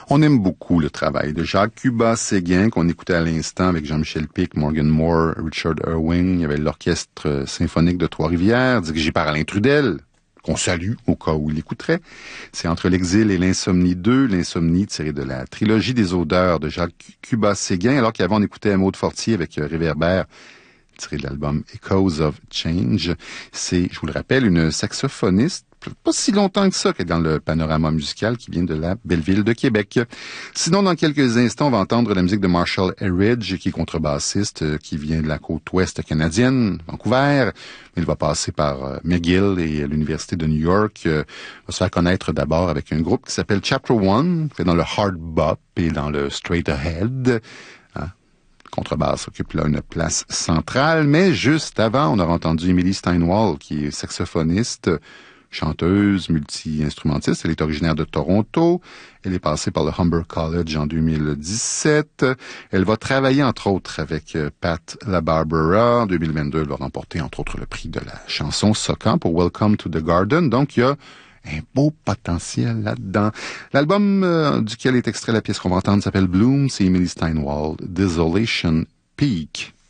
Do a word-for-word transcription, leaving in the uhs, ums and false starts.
On aime beaucoup le travail de Jacques Cubat-Séguin, qu'on écoutait à l'instant avec Jean-Michel Pic, Morgan Moore, Richard Irving. Il y avait l'Orchestre symphonique de Trois-Rivières, dirigé par Alain Trudel, qu'on salue au cas où il écouterait. C'est Entre l'exil et l'insomnie deux, l'insomnie tirée de la trilogie des odeurs de Jacques Cubat-Séguin, alors qu'avant on écoutait Maud Fortier avec Réverbère, tiré de l'album Echoes of Change. C'est, je vous le rappelle, une saxophoniste, pas si longtemps que ça, qu'elle est dans le panorama musical, qui vient de la belle ville de Québec. Sinon, dans quelques instants, on va entendre la musique de Marshall Eridge, qui est contrebassiste, qui vient de la côte ouest canadienne, Vancouver. Il va passer par McGill et l'Université de New York. Il va se faire connaître d'abord avec un groupe qui s'appelle Chapter One, fait dans le hard bop et dans le straight ahead. Contrebasse occupe là une place centrale, mais juste avant, on aura entendu Emily Steinwall, qui est saxophoniste, chanteuse, multi-instrumentiste. Elle est originaire de Toronto. Elle est passée par le Humber College en deux mille dix-sept. Elle va travailler, entre autres, avec Pat LaBarbera. En deux mille vingt-deux, elle va remporter, entre autres, le prix de la chanson Socan pour Welcome to the Garden. Donc, il y a un beau potentiel là-dedans. L'album euh, duquel est extrait la pièce qu'on va entendre s'appelle Bloom. C'est Emily Steinwall, Desolation Peak.